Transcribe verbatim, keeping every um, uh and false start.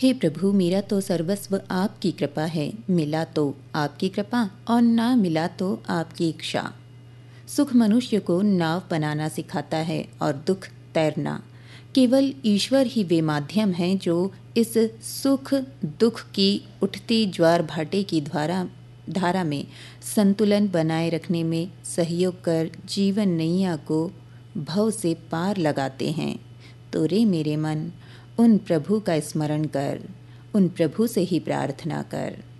हे प्रभु, मेरा तो सर्वस्व आपकी कृपा है। मिला तो आपकी कृपा और ना मिला तो आपकी इच्छा। सुख मनुष्य को नाव बनाना सिखाता है और दुख तैरना। केवल ईश्वर ही वे माध्यम हैं जो इस सुख दुख की उठती ज्वार भाटे की धारा धारा में संतुलन बनाए रखने में सहयोग कर जीवन नैया को भव से पार लगाते हैं। तो रे मेरे मन, उन प्रभु का स्मरण कर, उन प्रभु से ही प्रार्थना कर।